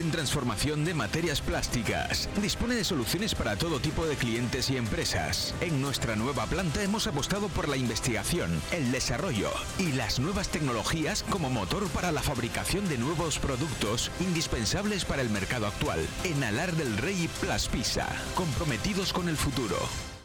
en transformación de materias plásticas. Dispone de soluciones para todo tipo de clientes y empresas. En nuestra nueva planta hemos apostado por la investigación, el desarrollo y las nuevas tecnologías como motor para la fabricación de nuevos productos indispensables para el mercado actual. En Alar del Rey Plaspisa, comprometidos con el futuro.